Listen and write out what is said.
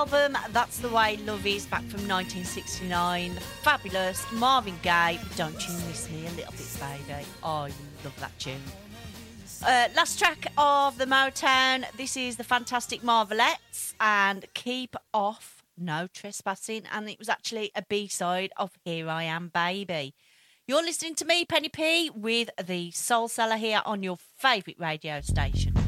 Album, That's the Way Love Is, back from 1969. Fabulous Marvin Gaye, Don't You Miss Me a Little Bit, Baby. Oh, you love that tune. Last track of the Motown, this is the fantastic Marvelettes and Keep Off No Trespassing, and it was actually a B-side of Here I Am Baby. You're listening to me, Penny P, with the Soul Cellar here on your favourite radio station.